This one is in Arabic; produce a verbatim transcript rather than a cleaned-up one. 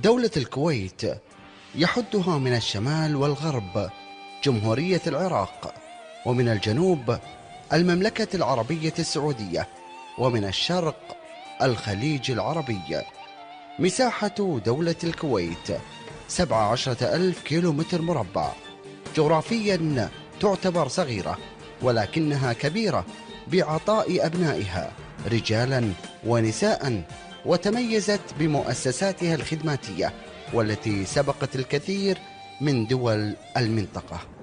دولة الكويت يحدها من الشمال والغرب جمهورية العراق، ومن الجنوب المملكة العربية السعودية، ومن الشرق الخليج العربي. مساحة دولة الكويت سبعة عشر ألف كيلومتر مربع. جغرافيا تعتبر صغيرة، ولكنها كبيرة بعطاء أبنائها رجالا ونساء، وتميزت بمؤسساتها الخدماتية والتي سبقت الكثير من دول المنطقة.